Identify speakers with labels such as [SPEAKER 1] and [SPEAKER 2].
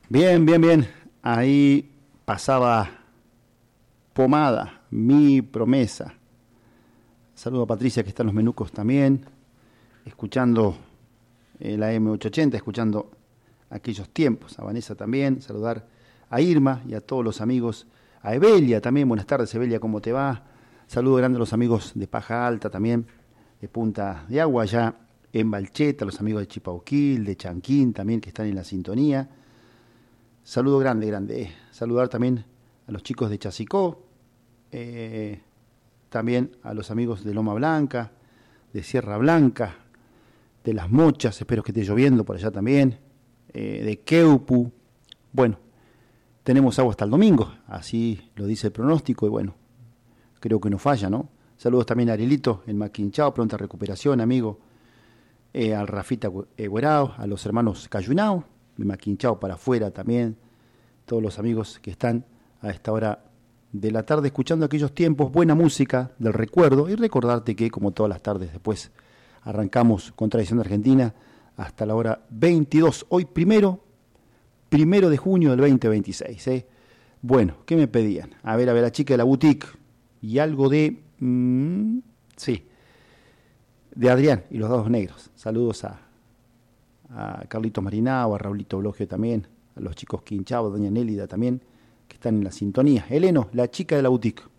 [SPEAKER 1] Bien, bien, bien. Ahí pasaba Pomada, Mi Promesa. Saludo a Patricia que está en los menucos también, escuchando la M880, escuchando aquellos tiempos. A Vanessa también, saludar a Irma y a todos los amigos. A Evelia también, buenas tardes Evelia, ¿cómo te va? Saludo grande a los amigos de Paja Alta también, de Punta de Agua, allá en Balcheta, los amigos de Chipauquil, de Chanquín también que están en la sintonía. Saludo grande, grande. Saludar también a los chicos de Chasicó, también a los amigos de Loma Blanca, de Sierra Blanca, de Las Mochas, espero que esté lloviendo por allá también, de Queupu. Bueno, tenemos agua hasta el domingo, así lo dice el pronóstico y bueno, creo que no falla, ¿no? Saludos también a Arielito, el Maquinchao, pronta recuperación, amigo. Al Rafita Güerao, a los hermanos Cayunao, el Maquinchao para afuera también, todos los amigos que están a esta hora de la tarde escuchando aquellos tiempos, buena música del recuerdo y recordarte que como todas las tardes después arrancamos con Tradición de Argentina hasta la hora 22, hoy primero de junio del 2026. Bueno, ¿qué me pedían? A ver, la chica de la boutique y algo de... sí, de Adrián y los Dados Negros. Saludos a Carlitos Marinao, a Raulito Blogio también, a los chicos Quinchao, doña Nélida también, que están en la sintonía. Heleno, la chica de la boutique.